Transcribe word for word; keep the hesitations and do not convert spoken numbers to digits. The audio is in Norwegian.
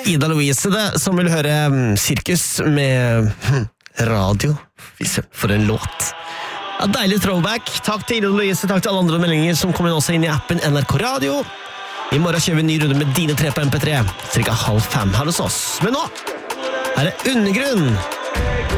Ida Louise det, som vil høre um, sirkus med hm, radio. For en låt. Ja, deilig throwback. Takk til Ida Louise, takk til alle andre meldinger som kommer også inn i appen N R K Radio. I morgen kjører vi en ny runde med dine tre på M P tre. Cirka halv fem her hos oss. Men nå er det Undergrunn.